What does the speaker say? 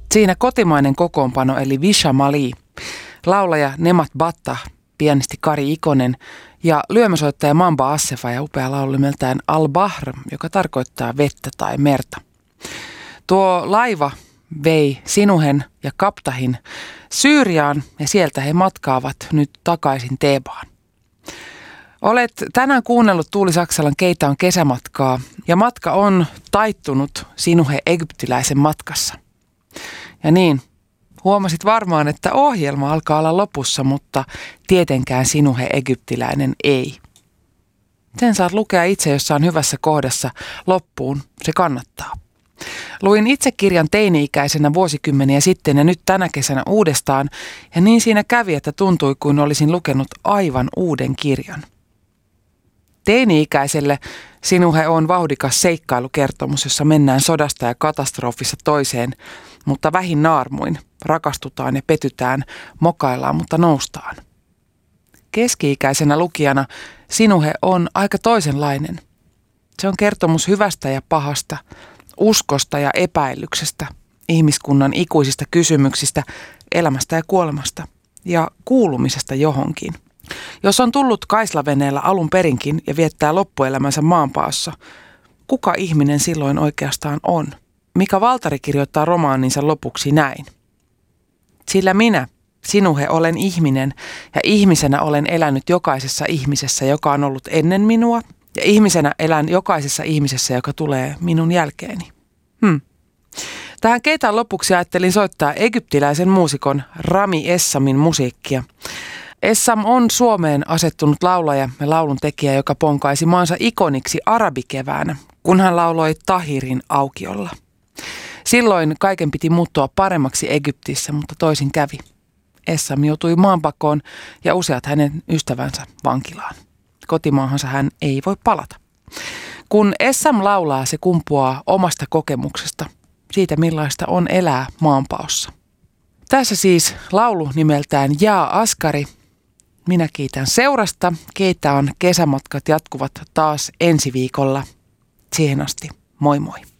Siinä kotimainen kokoonpano eli Visha Mali, laulaja Nemat Batta, pianisti Kari Ikonen ja lyömäsoittaja Mamba Assefa ja upea laulu nimeltään Al-Bahr, joka tarkoittaa vettä tai merta. Tuo laiva vei Sinuhen ja Kaptahin Syyriaan ja sieltä he matkaavat nyt takaisin Teebaan. Olet tänään kuunnellut Tuuli Saksalan Keitä on kesämatkaa ja matka on taittunut Sinuhe egyptiläisen matkassa. Ja niin, huomasit varmaan, että ohjelma alkaa olla lopussa, mutta tietenkään Sinuhe egyptiläinen ei. Sen saat lukea itse jossain hyvässä kohdassa loppuun, se kannattaa. Luin itse kirjan teini-ikäisenä vuosikymmeniä sitten ja nyt tänä kesänä uudestaan, ja niin siinä kävi, että tuntui kuin olisin lukenut aivan uuden kirjan. Teini-ikäiselle Sinuhe on vauhdikas seikkailukertomus, jossa mennään sodasta ja katastrofissa toiseen, mutta vähin naarmuin, rakastutaan ja petytään, mokaillaan, mutta noustaan. Keski-ikäisenä lukijana Sinuhe on aika toisenlainen. Se on kertomus hyvästä ja pahasta, uskosta ja epäilyksestä, ihmiskunnan ikuisista kysymyksistä, elämästä ja kuolemasta ja kuulumisesta johonkin. Jos on tullut kaislaveneellä alun perinkin ja viettää loppuelämänsä maanpaossa, kuka ihminen silloin oikeastaan on? Mika Valtari kirjoittaa romaaninsa lopuksi näin. Sillä minä, Sinuhe, olen ihminen ja ihmisenä olen elänyt jokaisessa ihmisessä, joka on ollut ennen minua, ja ihmisenä elän jokaisessa ihmisessä, joka tulee minun jälkeeni. Tähän Keitään lopuksi ajattelin soittaa egyptiläisen muusikon Rami Essamin musiikkia. Essam on Suomeen asettunut laulaja ja lauluntekijä, joka ponkaisi maansa ikoniksi arabikeväänä, kun hän lauloi Tahirin aukiolla. Silloin kaiken piti muuttua paremmaksi Egyptissä, mutta toisin kävi. Essam joutui maanpakoon ja useat hänen ystävänsä vankilaan. Kotimaahansa hän ei voi palata. Kun Essam laulaa, se kumpuaa omasta kokemuksesta, siitä millaista on elää maanpaossa. Tässä siis laulu nimeltään Jaa Askari. Minä kiitän seurasta. Keitä on kesämatkat jatkuvat taas ensi viikolla. Siihen asti, moi moi.